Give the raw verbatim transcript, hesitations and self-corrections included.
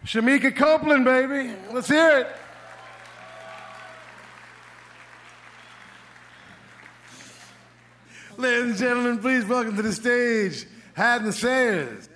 Shamika Copeland, baby. Let's hear it. Ladies and gentlemen, please welcome to the stage Hadden Sayers.